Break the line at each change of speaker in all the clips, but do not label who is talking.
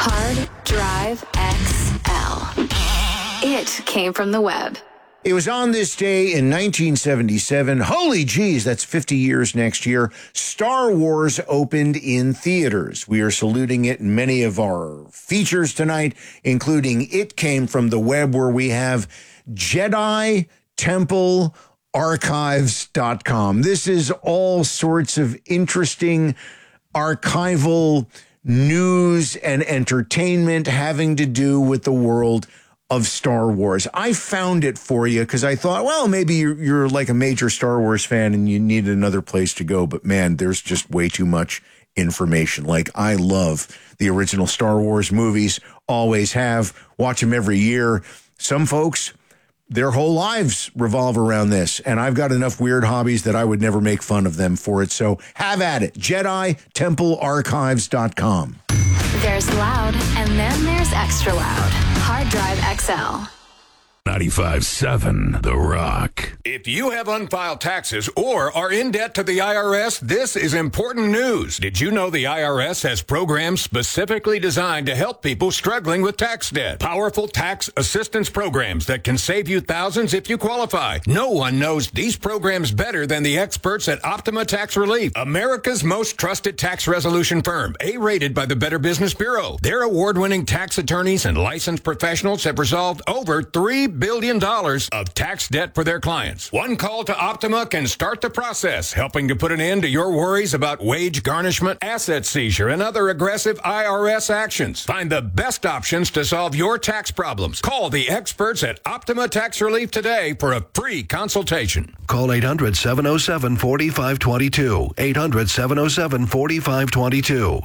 Hard Drive XL. It came from the web.
It was on this day in 1977. Holy geez, that's 50 years next year. Star Wars opened in theaters. We are saluting it in many of our features tonight, including It Came from the Web, where we have Jedi Temple Archives.com. This is all sorts of interesting archival news and entertainment having to do with the world of Star Wars. I found it for you because I thought, well, maybe you're like a major Star Wars fan and you need another place to go. But man, there's just way too much information. Like, I love the original Star Wars movies, always have, watch them every year. Some folks, their whole lives revolve around this, and I've got enough weird hobbies that I would never make fun of them for it. So have at it. JediTempleArchives.com.
There's loud, and then there's extra loud. Hard Drive XL.
95.7 The Rock.
If you have unfiled taxes or are in debt to the IRS, this is important news. Did you know the IRS has programs specifically designed to help people struggling with tax debt? Powerful tax assistance programs that can save you thousands if you qualify. No one knows these programs better than the experts at Optima Tax Relief, America's most trusted tax resolution firm, A-rated by the Better Business Bureau. Their award-winning tax attorneys and licensed professionals have resolved over $3 billion of tax debt for their clients. One call to Optima can start the process, helping to put an end to your worries about wage garnishment, asset seizure, and other aggressive IRS actions. Find the best options to solve your tax problems. Call the experts at Optima Tax Relief today for a free consultation.
Call 800-707-4522. 800-707-4522.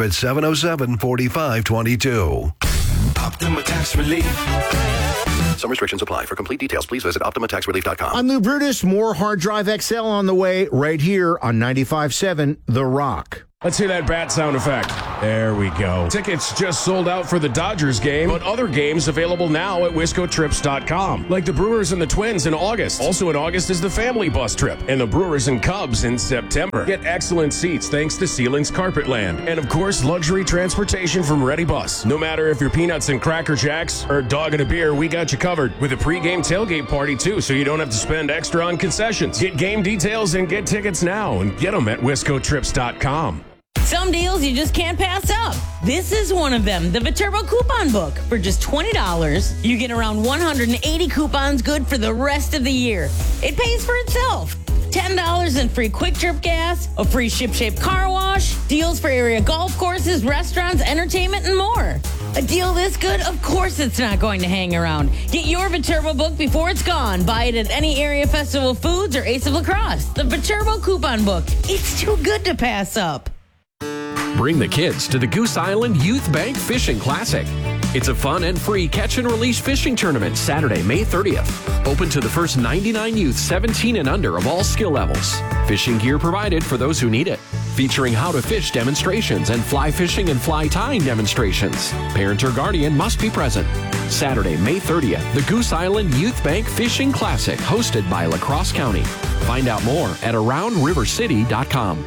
800-707-4522.
Optima Tax Relief. Some restrictions apply. For complete details, please visit OptimaTaxRelief.com.
I'm Lou Brutus. More Hard Drive XL on the way right here on 95.7 The Rock.
Let's hear that bat sound effect. There we go. Tickets just sold out for the Dodgers game, but other games available now at WiscoTrips.com. Like the Brewers and the Twins in August. Also in August is the family bus trip, and the Brewers and Cubs in September. Get excellent seats thanks to Ceilings Carpetland. And of course, luxury transportation from Ready Bus. No matter if you're Peanuts and Cracker Jacks or dog and a beer, we got you covered. With a pregame tailgate party too, so you don't have to spend extra on concessions. Get game details and get tickets now, and get them at WiscoTrips.com.
Some deals you just can't pass up. This is one of them, the Viterbo Coupon Book. For just $20, you get around 180 coupons good for the rest of the year. It pays for itself. $10 in free quick trip gas, a free ship-shape car wash, deals for area golf courses, restaurants, entertainment, and more. A deal this good? Of course it's not going to hang around. Get your Viterbo book before it's gone. Buy it at any area Festival Foods or Ace of Lacrosse. The Viterbo Coupon Book. It's too good to pass up.
Bring the kids to the Goose Island Youth Bank Fishing Classic. It's a fun and free catch and release fishing tournament Saturday, May 30th. Open to the first 99 youth 17 and under of all skill levels. Fishing gear provided for those who need it. Featuring how to fish demonstrations and fly fishing and fly tying demonstrations. Parent or guardian must be present. Saturday, May 30th, the Goose Island Youth Bank Fishing Classic, hosted by La Crosse County. Find out more at AroundRiverCity.com.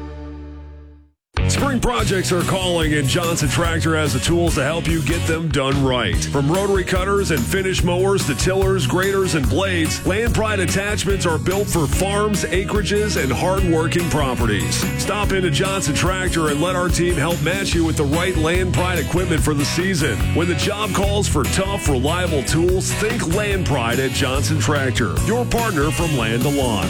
Spring projects are calling, and Johnson Tractor has the tools to help you get them done right. From rotary cutters and finish mowers to tillers, graders, and blades, Land Pride attachments are built for farms, acreages, and hard-working properties. Stop into Johnson Tractor and let our team help match you with the right Land Pride equipment for the season. When the job calls for tough, reliable tools, think Land Pride at Johnson Tractor, your partner from land to lawn.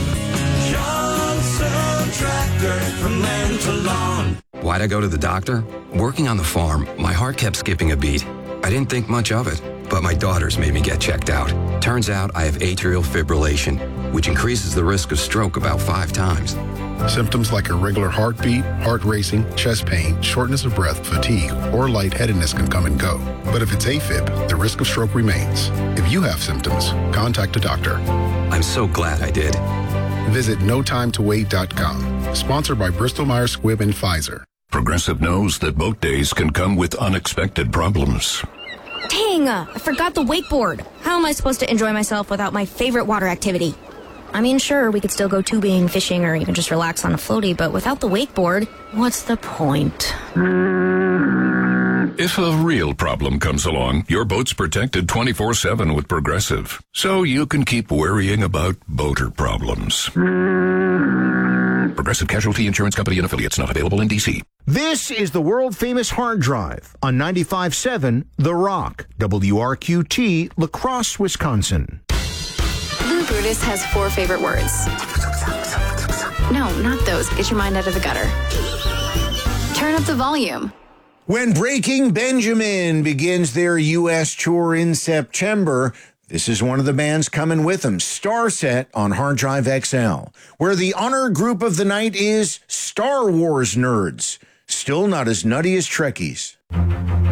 Johnson Tractor, from land to lawn.
Why'd I go to the doctor? Working on the farm, my heart kept skipping a beat. I didn't think much of it, but my daughters made me get checked out. Turns out I have atrial fibrillation, which increases the risk of stroke about 5 times.
Symptoms like irregular heartbeat, heart racing, chest pain, shortness of breath, fatigue, or lightheadedness can come and go. But if it's AFib, the risk of stroke remains. If you have symptoms, contact a doctor.
I'm so glad I did.
Visit NoTimeToWait.com. Sponsored by Bristol-Myers Squibb and Pfizer.
Progressive knows that boat days can come with unexpected problems.
Dang, I forgot the wakeboard. How am I supposed to enjoy myself without my favorite water activity? I mean, sure, we could still go tubing, fishing, or even just relax on a floaty, but without the wakeboard, what's the point?
If a real problem comes along, your boat's protected 24/7 with Progressive. So you can keep worrying about boater problems. Progressive Casualty Insurance Company and Affiliates, not available in D.C.
This is the world-famous hard drive on 95.7 The Rock, WRQT, La Crosse, Wisconsin.
Blue Brutus has 4 favorite words. No, not those. Get your mind out of the gutter. Turn up the volume.
When Breaking Benjamin begins their U.S. tour in September, this is one of the bands coming with them, Starset on Hard Drive XL, where the honor group of the night is Star Wars nerds. Still not as nutty as Trekkies.